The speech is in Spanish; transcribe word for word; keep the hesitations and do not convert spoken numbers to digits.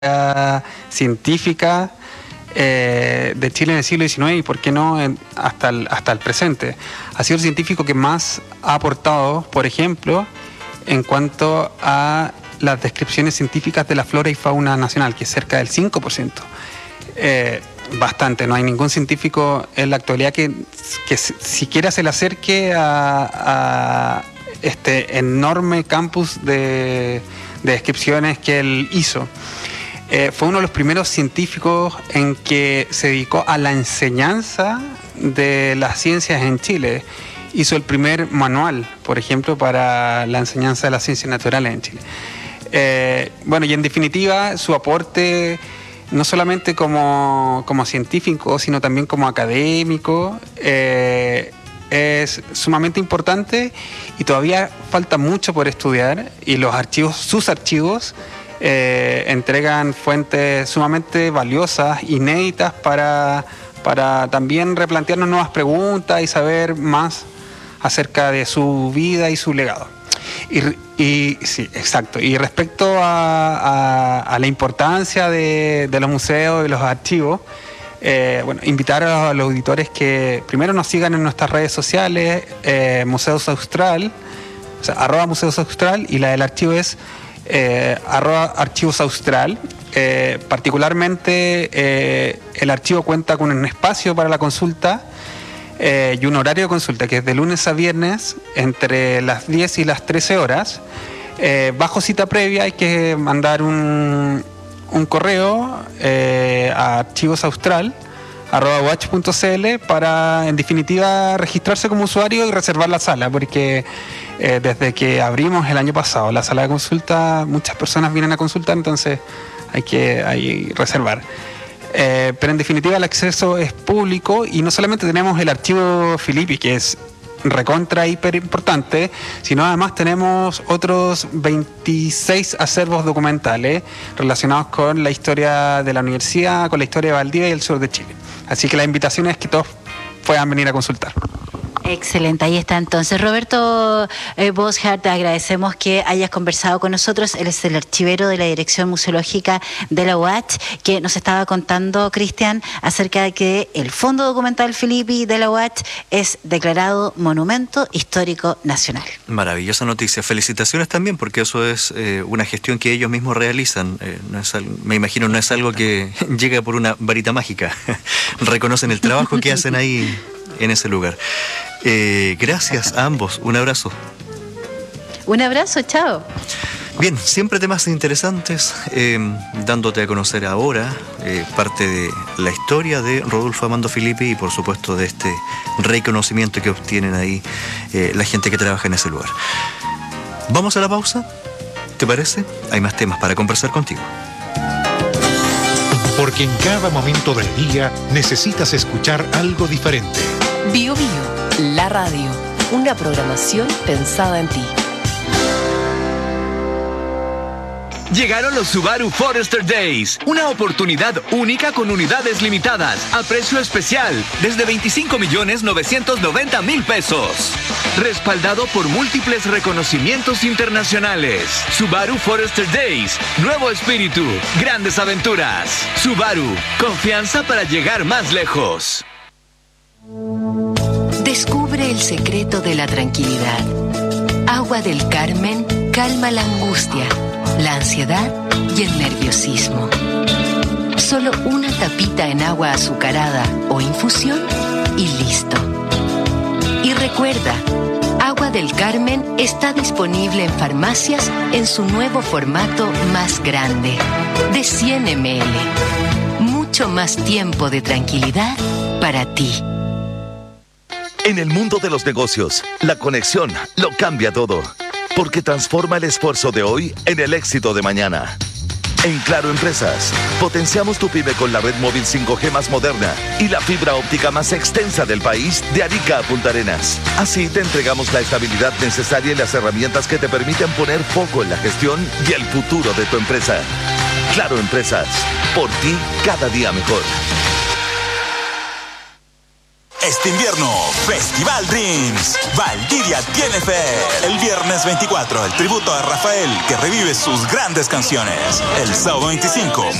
científica eh, de Chile en el siglo diecinueve y por qué no en, hasta, el, hasta el presente. Ha sido el científico que más ha aportado, por ejemplo, en cuanto a las descripciones científicas de la flora y fauna nacional, que es cerca del cinco por ciento. Eh, bastante, no hay ningún científico en la actualidad que, que siquiera se le acerque a, a este enorme campus de, de descripciones que él hizo. Eh, fue uno de los primeros científicos en que se dedicó a la enseñanza de las ciencias en Chile. Hizo el primer manual, por ejemplo, para la enseñanza de las ciencias naturales en Chile. Eh, bueno, y en definitiva, su aporte, no solamente como, como científico, sino también como académico, eh, es sumamente importante y todavía falta mucho por estudiar, y los archivos, sus archivos, Eh, entregan fuentes sumamente valiosas, inéditas, para, para también replantearnos nuevas preguntas y saber más acerca de su vida y su legado. Y, y sí, exacto. Y respecto a, a, a la importancia de, de los museos y los archivos, eh, bueno, invitar a los auditores que primero nos sigan en nuestras redes sociales, eh, Museos Austral, o sea, arroba Museos Austral, y la del archivo es Eh, arroba archivos austral. Eh, particularmente eh, el archivo cuenta con un espacio para la consulta eh, y un horario de consulta que es de lunes a viernes entre las diez y las trece horas. Eh, bajo cita previa hay que mandar un, un correo eh, a archivosaustral arroba watch punto c l para, en definitiva, registrarse como usuario y reservar la sala, porque eh, desde que abrimos el año pasado la sala de consulta, muchas personas vienen a consultar, entonces hay que hay reservar. Eh, pero en definitiva el acceso es público, y no solamente tenemos el archivo Filippi, que es recontra hiper importante, sino además tenemos otros veintiséis acervos documentales relacionados con la historia de la universidad, con la historia de Valdivia y el sur de Chile. Así que la invitación es que todos puedan venir a consultar. Excelente, ahí está entonces. Roberto eh, Bosshardt, te agradecemos que hayas conversado con nosotros. Él es el archivero de la Dirección Museológica de la U A C H, que nos estaba contando, Cristian, acerca de que el Fondo Documental Filippi de la U A C H es declarado Monumento Histórico Nacional. Maravillosa noticia. Felicitaciones también, porque eso es eh, una gestión que ellos mismos realizan. Eh, no es algo, me imagino no es algo que llega por una varita mágica. Reconocen el trabajo que hacen ahí en ese lugar. Eh, gracias a ambos, un abrazo. Un abrazo, chao. Bien, siempre temas interesantes, eh, dándote a conocer ahora eh, parte de la historia de Rodolfo Amando Filippi y por supuesto de este reconocimiento que obtienen ahí eh, la gente que trabaja en ese lugar. Vamos a la pausa, ¿te parece? Hay más temas para conversar contigo. Porque en cada momento del día necesitas escuchar algo diferente. Bio Bio, la radio, una programación pensada en ti. Llegaron los Subaru Forester Days, una oportunidad única con unidades limitadas, a precio especial, desde veinticinco millones novecientos noventa mil pesos. Respaldado por múltiples reconocimientos internacionales. Subaru Forester Days, nuevo espíritu, grandes aventuras. Subaru, confianza para llegar más lejos. Descubre el secreto de la tranquilidad. Agua del Carmen calma la angustia, la ansiedad y el nerviosismo. Solo una tapita en agua azucarada o infusión y listo. Y recuerda, Agua del Carmen está disponible en farmacias en su nuevo formato más grande, de cien mililitros. Mucho más tiempo de tranquilidad para ti. En el mundo de los negocios, la conexión lo cambia todo, porque transforma el esfuerzo de hoy en el éxito de mañana. En Claro Empresas, potenciamos tu pyme con la red móvil cinco G más moderna y la fibra óptica más extensa del país, de Arica a Punta Arenas. Así te entregamos la estabilidad necesaria y las herramientas que te permiten poner foco en la gestión y el futuro de tu empresa. Claro Empresas, por ti cada día mejor. Este invierno, Festival Dreams. Valdivia tiene fe. El viernes veinticuatro, el tributo a Rafael, que revive sus grandes canciones. El sábado veinticinco,